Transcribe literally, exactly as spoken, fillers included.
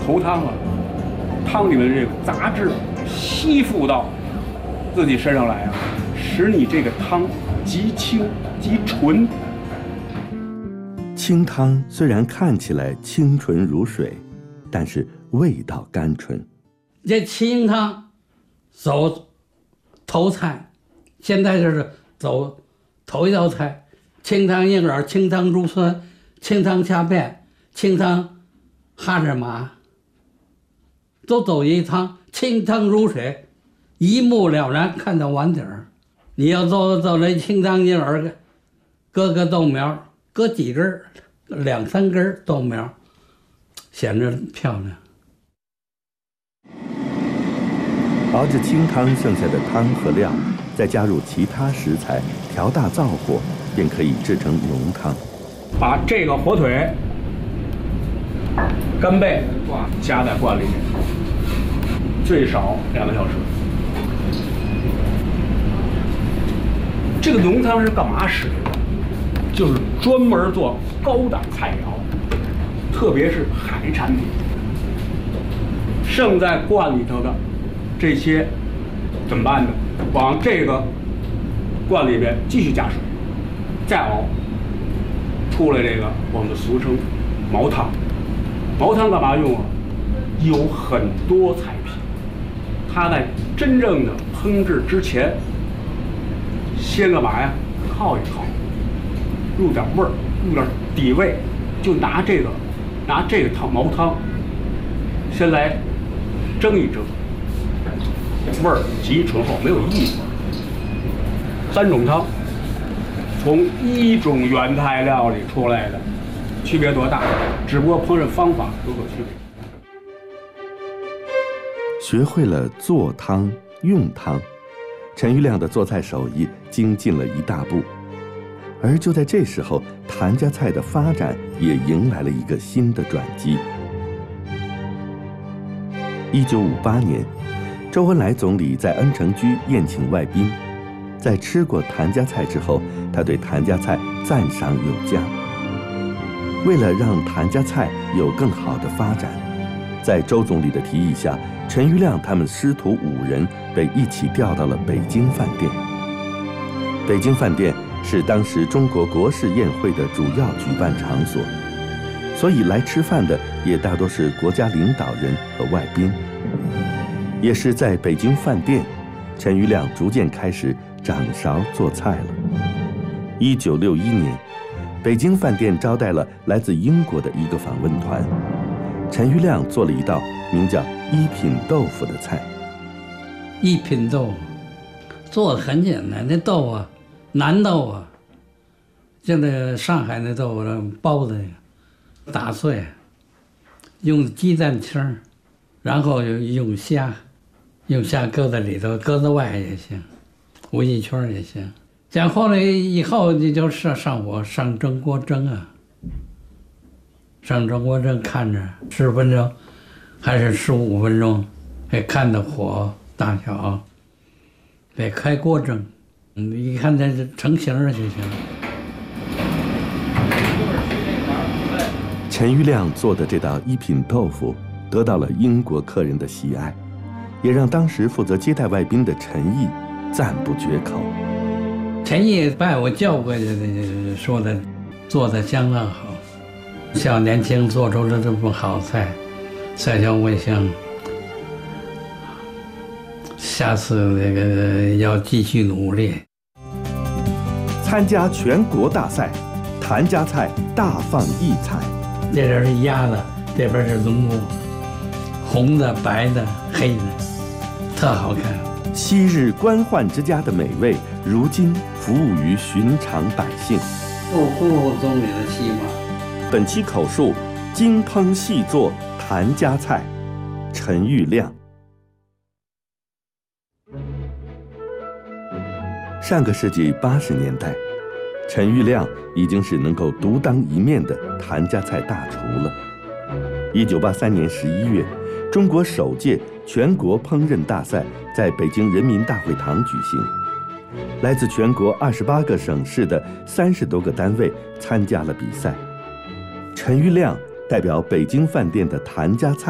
稠汤啊，汤里面的这个杂质吸附到自己身上来啊，使你这个汤极清极纯。 清汤虽然看起来清纯如水，但是味道甘醇。 这清汤走头菜，现在就是走头一道菜，清汤硬软，清汤猪酸，清汤虾片，清汤哈蚱麻，都走一汤，清汤如水，一目了然，看到碗底儿。你要做做那清汤硬软，搁个豆苗，搁几根，两三根豆苗，显着漂亮。 熬制清汤剩下的汤和料，再加入其他食材，调大灶火，便可以制成浓汤。 把这个火腿、干贝加在罐里面，最少两个小时。这个浓汤是干嘛使的？就是专门做高档菜肴，特别是海产品。剩在罐里头的这些怎么办呢？往这个罐里边继续加水，再熬，出来这个我们俗称毛汤。毛汤干嘛用啊？有很多菜品，它在真正的烹制之前，先干嘛呀？烤一烤，入点味儿，入点底味，就拿这个拿这个汤毛汤，先来蒸一蒸。味儿极醇厚，没有异味。三种汤从一种原材料里出来的，区别多大？只不过烹饪方法有所区别。 学会了做汤用汤，陈玉亮的做菜手艺精进了一大步。而就在这时候，谭家菜的发展也迎来了一个新的转机。一九五八年，周恩来总理在恩城居宴请外宾，在吃过谭家菜之后，他对谭家菜赞赏有加。为了让谭家菜有更好的发展，在周总理的提议下，陈玉亮他们师徒五人被一起调到了北京饭店。北京饭店是当时中国国事宴会的主要举办场所，所以来吃饭的也大多是国家领导人和外宾。也是在北京饭店，陈玉亮逐渐开始掌勺做菜了。一九六一年，北京饭店招待了来自英国的一个访问团，陈玉亮做了一道名叫一品豆腐的菜。 一品豆腐做的很简单，那豆啊，南豆啊，就那上海那豆腐包的打碎，用鸡蛋清，然后用虾，用虾搁在里头，搁在外也行，围一圈也行。然后呢，以后你就上上火上蒸锅蒸啊，上蒸锅蒸，看着十分钟还是十五分钟，得看着火大小，得开锅蒸。你看这成型了就行。 陈玉亮做的这道一品豆腐得到了英国客人的喜爱，也让当时负责接待外宾的陈毅赞不绝口。 陈毅把我叫过去，说的做的相当好，小年轻做出了这么好菜，菜香味香。下次那个要继续努力。 参加全国大赛，谭家菜大放异彩。 这边是鸭的，这边是龙骨，红的、白的、黑的，特好看。 昔日官宦之家的美味，如今服务于寻常百姓。 不负总理的希望。 本期口述：精烹细作谭家菜，陈玉亮。上个世纪八十年代，陈玉亮已经是能够独当一面的谭家菜大厨了。一九八三年十一月，中国首届全国烹饪大赛在北京人民大会堂举行，来自全国二十八个省市的三十多个单位参加了比赛。陈玉亮代表北京饭店的谭家菜